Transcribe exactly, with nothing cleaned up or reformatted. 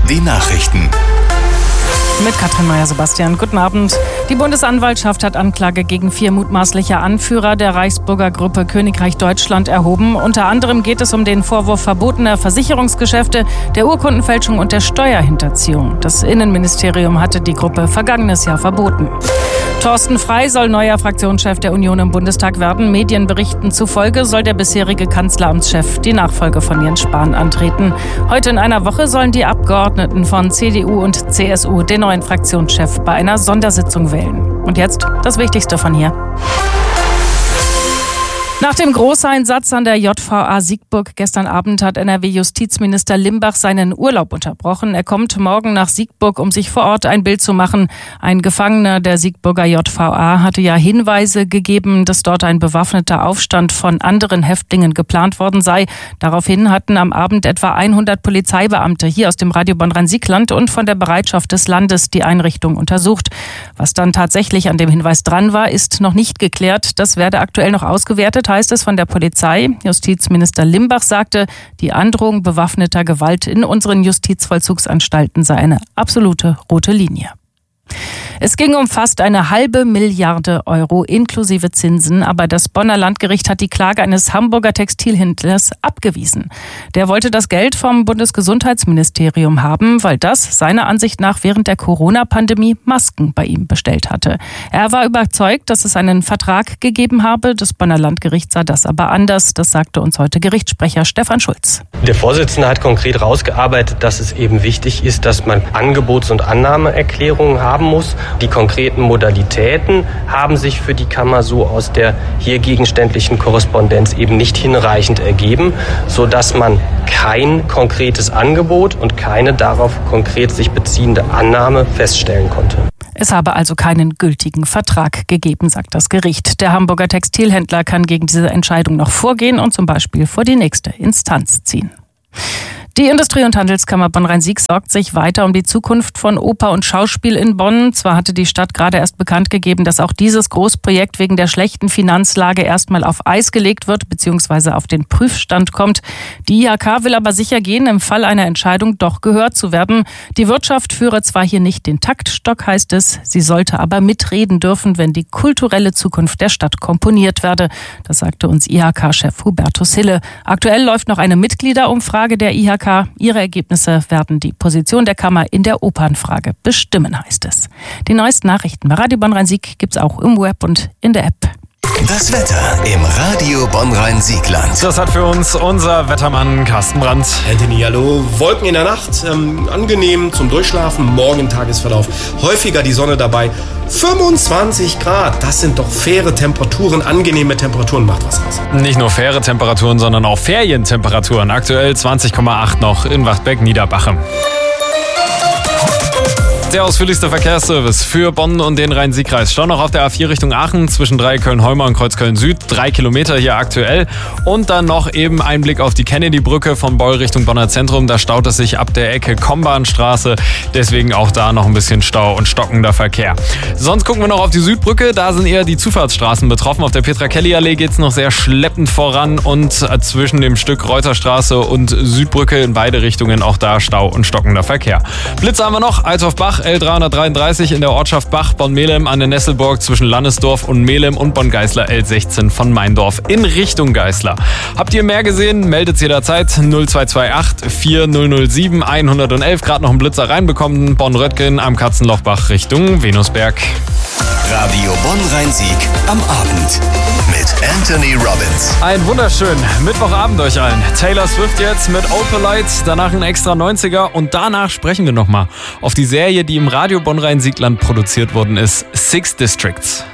die Nachrichten. Mit Katrin Meyer-Sebastian. Guten Abend. Die Bundesanwaltschaft hat Anklage gegen vier mutmaßliche Anführer der Reichsbürger Gruppe Königreich Deutschland erhoben. Unter anderem geht es um den Vorwurf verbotener Versicherungsgeschäfte, der Urkundenfälschung und der Steuerhinterziehung. Das Innenministerium hatte die Gruppe vergangenes Jahr verboten. Thorsten Frey soll neuer Fraktionschef der Union im Bundestag werden. Medienberichten zufolge soll der bisherige Kanzleramtschef die Nachfolge von Jens Spahn antreten. Heute in einer Woche sollen die Abgeordneten von C D U und C S U den neuen Fraktionschef bei einer Sondersitzung wählen. Und jetzt das Wichtigste von hier. Nach dem Großeinsatz an der J V A Siegburg gestern Abend hat N R W-Justizminister Limbach seinen Urlaub unterbrochen. Er kommt morgen nach Siegburg, um sich vor Ort ein Bild zu machen. Ein Gefangener der Siegburger J V A hatte ja Hinweise gegeben, dass dort ein bewaffneter Aufstand von anderen Häftlingen geplant worden sei. Daraufhin hatten am Abend etwa hundert Polizeibeamte hier aus dem Radio Bonn-Rhein-Sieg-Land und von der Bereitschaft des Landes die Einrichtung untersucht. Was dann tatsächlich an dem Hinweis dran war, ist noch nicht geklärt. Das werde aktuell noch ausgewertet, heißt es von der Polizei. Justizminister Limbach sagte, die Androhung bewaffneter Gewalt in unseren Justizvollzugsanstalten sei eine absolute rote Linie. Es ging um fast eine halbe Milliarde Euro inklusive Zinsen, aber das Bonner Landgericht hat die Klage eines Hamburger Textilhändlers abgewiesen. Der wollte das Geld vom Bundesgesundheitsministerium haben, weil das seiner Ansicht nach während der Corona-Pandemie Masken bei ihm bestellt hatte. Er war überzeugt, dass es einen Vertrag gegeben habe. Das Bonner Landgericht sah das aber anders. Das sagte uns heute Gerichtssprecher Stefan Schulz. Der Vorsitzende hat konkret rausgearbeitet, dass es eben wichtig ist, dass man Angebots- und Annahmeerklärungen haben muss. Die konkreten Modalitäten haben sich für die Kammer so aus der hier gegenständlichen Korrespondenz eben nicht hinreichend ergeben, sodass man kein konkretes Angebot und keine darauf konkret sich beziehende Annahme feststellen konnte. Es habe also keinen gültigen Vertrag gegeben, sagt das Gericht. Der Hamburger Textilhändler kann gegen diese Entscheidung noch vorgehen und zum Beispiel vor die nächste Instanz ziehen. Die Industrie- und Handelskammer Bonn-Rhein-Sieg sorgt sich weiter um die Zukunft von Oper und Schauspiel in Bonn. Zwar hatte die Stadt gerade erst bekannt gegeben, dass auch dieses Großprojekt wegen der schlechten Finanzlage erstmal auf Eis gelegt wird bzw. auf den Prüfstand kommt. Die I H K will aber sicher gehen, im Fall einer Entscheidung doch gehört zu werden. Die Wirtschaft führe zwar hier nicht den Taktstock, heißt es, sie sollte aber mitreden dürfen, wenn die kulturelle Zukunft der Stadt komponiert werde. Das sagte uns I H K-Chef Hubertus Hille. Aktuell läuft noch eine Mitgliederumfrage der I H K. Ihre Ergebnisse werden die Position der Kammer in der Opernfrage bestimmen, heißt es. Die neuesten Nachrichten bei Radio Bonn-Rhein-Sieg gibt's auch im Web und in der App. Das Wetter im Radio Bonn-Rhein-Sieg-Land. Das hat für uns unser Wettermann Carsten Brandt. Anthony, hallo. Wolken in der Nacht, ähm, angenehm zum Durchschlafen. Morgen Tagesverlauf häufiger die Sonne dabei. fünfundzwanzig Grad, das sind doch faire Temperaturen, angenehme Temperaturen, macht was aus. Nicht nur faire Temperaturen, sondern auch Ferientemperaturen. Aktuell zwanzig Komma acht noch in Wachtbeck-Niederbache. Der ausführlichste Verkehrsservice für Bonn und den Rhein-Sieg-Kreis. Stau noch auf der A vier Richtung Aachen zwischen Dreiecköln-Heumer und Kreuzköln-Süd. Drei Kilometer hier aktuell. Und dann noch eben ein Blick auf die Kennedy-Brücke von Beul Richtung Bonner Zentrum. Da staut es sich ab der Ecke Kombahnstraße. Deswegen auch da noch ein bisschen Stau und stockender Verkehr. Sonst gucken wir noch auf die Südbrücke. Da sind eher die Zufahrtsstraßen betroffen. Auf der Petra-Kelly-Allee geht es noch sehr schleppend voran. Und zwischen dem Stück Reuterstraße und Südbrücke in beide Richtungen auch da Stau und stockender Verkehr. Blitze haben wir noch. Althoff-Bach L dreihundertdreiunddreißig in der Ortschaft Bach, Bonn-Melem an der Nesselburg zwischen Landesdorf und Melem und Bonn-Geißler L sechzehn von Meindorf in Richtung Geißler. Habt ihr mehr gesehen? Meldet jederzeit null zwei zwei acht vier null null sieben eins null eins. Gerade noch einen Blitzer reinbekommen. Bonn-Röttgen am Katzenlochbach Richtung Venusberg. Radio Bonn-Rhein-Sieg am Abend mit Anthony Robbins. Ein wunderschönen Mittwochabend euch allen. Taylor Swift jetzt mit Opalite, danach ein extra neunziger und danach sprechen wir nochmal auf die Serie, die im Radio Bonn-Rhein-Sieg-Land produziert worden ist, Six Districts.